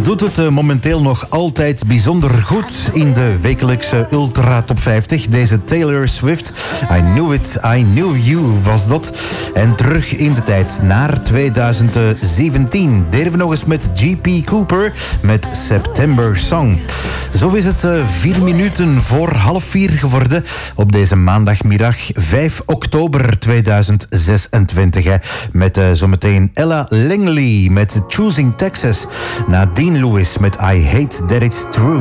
Ze doet het momenteel nog altijd bijzonder goed in de wekelijkse Ultra Top 50. Deze Taylor Swift, I Knew It, I Knew You was dat. En terug in de tijd, naar 2017. Deden we nog eens met G.P. Cooper met September Song. Zo is het 4 minuten voor 3:30 geworden op deze maandagmiddag 5 oktober 2026. Met zometeen Ella Langley met Choosing Texas. Nadine Lewis met I Hate That It's True.